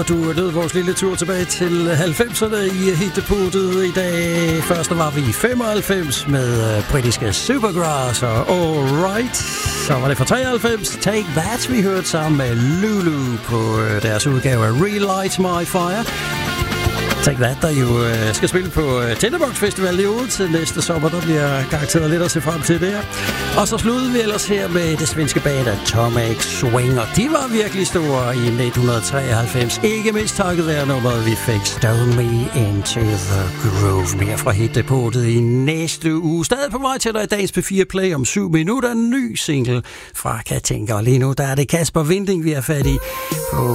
håber, du nød vores lille tur tilbage til 90'erne i hittepunktet i dag. Først var vi i 95 med britiske Supergrass og Alright. Så var det fra 93, Take That, vi hørte sammen med Lulu på deres udgave af Relight My Fire. Take That, der jo skal spille på Tinderbox Festival i Odense næste sommer. Der bliver garanteret lidt at se frem til det her. Og så sluttede vi ellers her med det svenske band Atomic Swing, og de var virkelig store i 1993. Ikke mindst takket være nummeret, vi fik Stone Me Into The Groove. Mere fra hitdepotet i næste uge. Stadig på vej til dig i dagens P4 Play om 7 minutter. En ny single fra Katinka. Og lige nu der er det Kasper Winding, vi er fat i på